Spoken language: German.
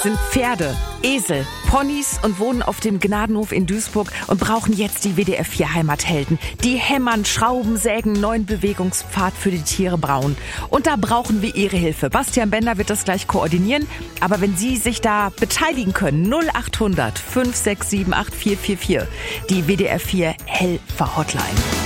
sind Pferde, Esel, Ponys und wohnen auf dem Gnadenhof in Duisburg und brauchen jetzt die WDR 4 Heimathelden. Die hämmern, schrauben, sägen, neuen Bewegungspfad für die Tiere brauen. Und da brauchen wir Ihre Hilfe. Bastian Bender wird das gleich koordinieren. Aber wenn Sie sich da beteiligen können, 0800 567 8444, die WDR 4 Helfer Hotline.